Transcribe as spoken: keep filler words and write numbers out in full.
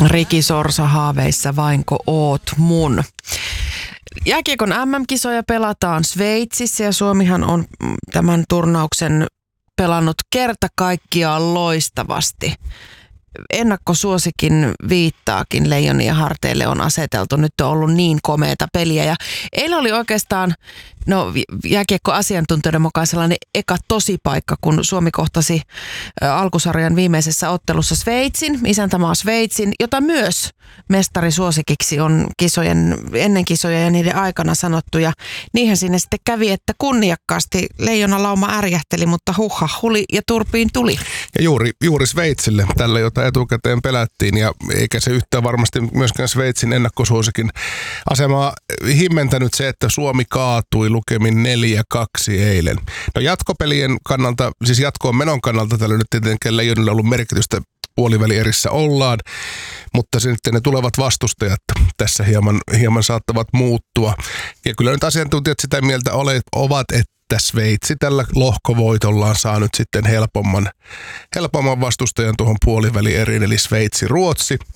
Riki Sorsa haaveissa vainko oot mun. Jääkiekon M M-kisoja pelataan Sveitsissä ja Suomihan on tämän turnauksen pelannut kerta kaikkiaan loistavasti. Ennakkosuosikin viittaakin Leijonien harteille on aseteltu. Nyt on ollut niin komeata peliä. Ja eilen oli oikeastaan, no jääkiekkoasiantuntijoiden mukaan sellainen eka tosipaikka, kun Suomi kohtasi ä, alkusarjan viimeisessä ottelussa Sveitsin, isäntämaa Sveitsin, jota myös mestarisuosikiksi on kisojen, ennen kisoja ja niiden aikana sanottu. Ja niinhän siinä sitten kävi, että kunniakkaasti Leijonalauma ärjähteli, mutta huhha huli ja turpiin tuli. Ja juuri, juuri Sveitsille, tällä jota etukäteen pelättiin, ja eikä se yhtään varmasti myöskään Sveitsin ennakkosuosikin asemaa himmentänyt se, että Suomi kaatui lukemin neljä kaksi eilen. No jatkopelien kannalta, siis jatkoon menon kannalta tällä nyt tietenkin Leijonilla on ollut merkitystä, puolivälierissä ollaan, mutta sitten ne tulevat vastustajat tässä hieman, hieman saattavat muuttua. Ja kyllä nyt asiantuntijat sitä mieltä ole, ovat, että Sveitsi tällä lohkovoitollaan saa nyt sitten helpomman, helpomman vastustajan tuohon puolivälieriin, eli Sveitsi-Ruotsi.